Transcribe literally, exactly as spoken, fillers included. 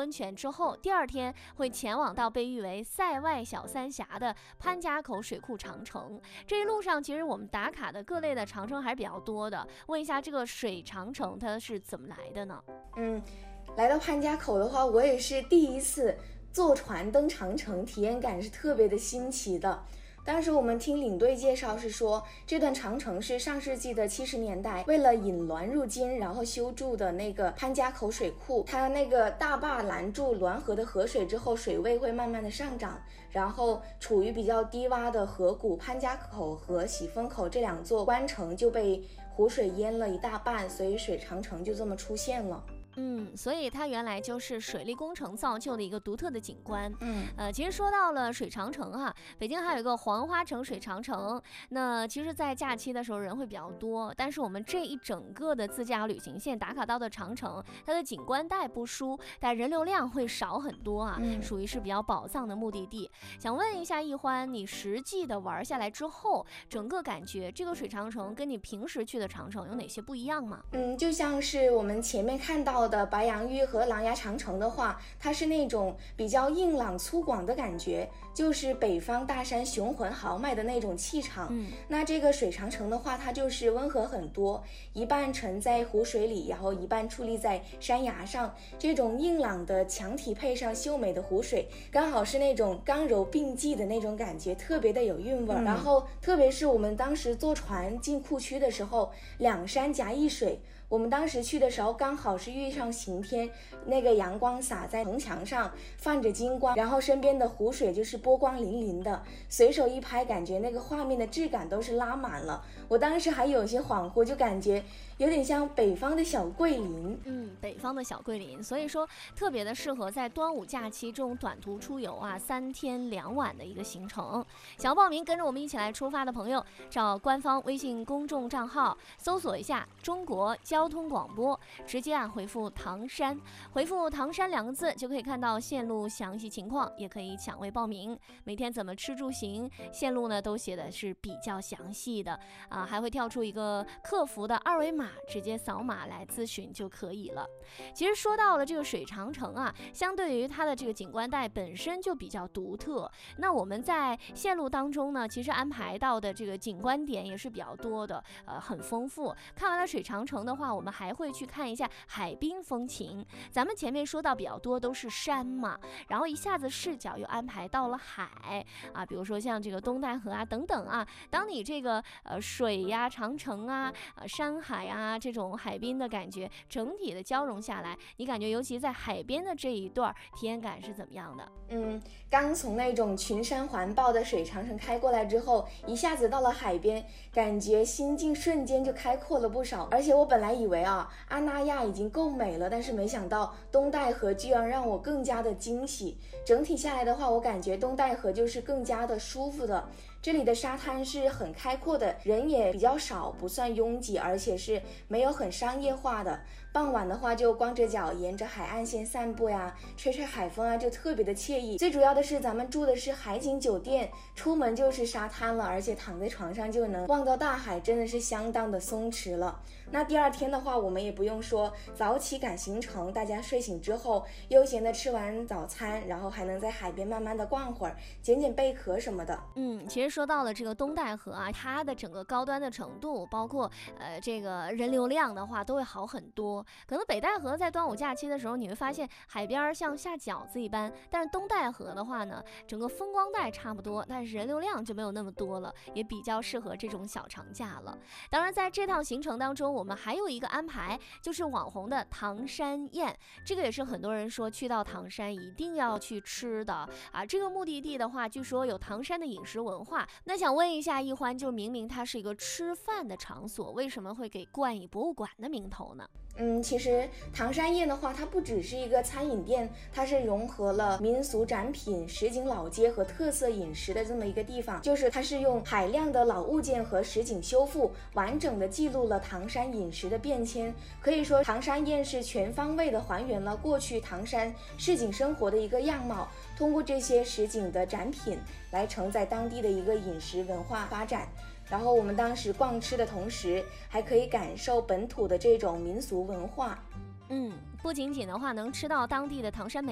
温泉之后，第二天会前往到被誉为塞外小三峡的潘家口水库长城。这一路上其实我们打卡的各类的长城还是比较多的，问一下这个水长城它是怎么来的呢？ 嗯，来到潘家口的话，我也是第一次坐船登长城，体验感是特别的新奇的。当时我们听领队介绍是说，这段长城是上世纪的七十年代为了引滦入津，然后修筑的那个潘家口水库。它那个大坝拦住滦河的河水之后，水位会慢慢的上涨，然后处于比较低洼的河谷潘家口和喜峰口这两座关城就被湖水淹了一大半，所以水长城就这么出现了。 嗯，所以它原来就是水利工程造就的一个独特的景观。 嗯， 呃，其实说到了水长城哈，北京还有一个黄花城水长城。那其实，在假期的时候人会比较多，但是我们这一整个的自驾旅行线打卡到的长城，它的景观带不输，但人流量会少很多啊， 嗯、 属于是比较宝藏的目的地。想问一下易欢，你实际的玩下来之后，整个感觉这个水长城跟你平时去的长城有哪些不一样吗？ 嗯，就像是我们前面看到的白杨峪和琅琊长城的话，它是那种比较硬朗粗犷的感觉，就是北方大山雄浑豪迈的那种气场。 嗯， 那这个水长城的话，它就是温和很多，一半沉在湖水里，然后一半矗立在山崖上，这种硬朗的墙体配上秀美的湖水，刚好是那种刚柔并济的那种感觉，特别的有韵味。嗯、然后特别是我们当时坐船进库区的时候，两山夹一水，我们当时去的时候刚好是遇上晴天，那个阳光洒在城墙上泛着金光，然后身边的湖水就是波光粼粼的，随手一拍，感觉那个画面的质感都是拉满了。我当时还有些恍惚，就感觉有点像北方的小桂林。 嗯，北方的小桂林，所以说特别的适合在端午假期这种短途出游啊，三天两晚的一个行程。想要报名跟着我们一起来出发的朋友，找官方微信公众账号搜索一下中国交通广播，直接啊回复唐山，回复唐山两个字就可以看到线路详细情况，也可以抢位报名。每天怎么吃住行，线路呢都写的是比较详细的啊，还会跳出一个客服的二维码，直接扫码来咨询就可以了。其实说到了这个水长城啊，相对于它的这个景观带本身就比较独特，那我们在线路当中呢，其实安排到的这个景观点也是比较多的，呃，很丰富。看完了水长城的话，我们还会去看一下海滨风情。咱们前面说到比较多都是山嘛，然后一下子视角又安排到了海啊，比如说像这个东戴河啊等等啊。当你这个呃水呀、长城啊、呃山海啊这种海滨的感觉整体的交融下来，你感觉尤其在海边的这一段体验感是怎么样的？ 嗯，刚从那种群山环抱的水长城开过来之后，一下子到了海边，感觉心境瞬间就开阔了不少。而且我本来以为啊，阿那亚已经够美了，但是没想到东戴河居然让我更加的惊喜。整体下来的话，我感觉东戴河就是更加的舒服的。这里的沙滩是很开阔的，人也比较少，不算拥挤，而且是没有很商业化的。傍晚的话就光着脚沿着海岸线散步呀，吹吹海风啊，就特别的惬意。最主要的是咱们住的是海景酒店，出门就是沙滩了，而且躺在床上就能望到大海，真的是相当的松弛了。那第二天的话，我们也不用说早起赶行程，大家睡醒之后悠闲的吃完早餐，然后还能在海边慢慢的逛会儿，捡捡贝壳什么的。 嗯，其实说到了这个东戴河啊，它的整个高端的程度，包括呃这个人流量的话，都会好很多。可能北戴河在端午假期的时候，你会发现海边像下饺子一般，但是东戴河的话呢，整个风光带差不多，但是人流量就没有那么多了，也比较适合这种小长假了。当然，在这趟行程当中，我们还有一个安排，就是网红的唐山宴，这个也是很多人说去到唐山一定要去吃的啊。这个目的地的话，据说有唐山的饮食文化。那想问一下易欢，就明明它是一个吃饭的场所，为什么会给冠以博物馆的名头呢？ 嗯，其实唐山宴的话，它不只是一个餐饮店，它是融合了民俗展品、实景老街和特色饮食的这么一个地方。就是它是用海量的老物件和实景修复，完整的记录了唐山饮食的变迁。可以说，唐山宴是全方位的还原了过去唐山市井生活的一个样貌，通过这些实景的展品来承载当地的一个饮食文化发展。然后我们当时逛吃的同时，还可以感受本土的这种民俗文化。 嗯，不仅仅的话能吃到当地的唐山美